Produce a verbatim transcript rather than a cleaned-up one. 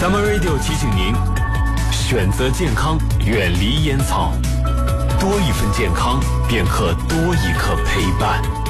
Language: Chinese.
Summer Radio 提醒您，选择健康，远离烟草，多一份健康，便可多一刻陪伴。